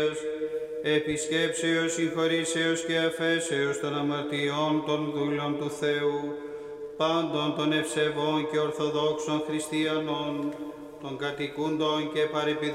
επισκέψεως, συγχωρήσεως και αφέσεως των αμαρτιών των δούλων του Θεού, πάντων των ευσεβών και ορθοδόξων χριστιανών, των κατοικούντων και παρεπιδόντων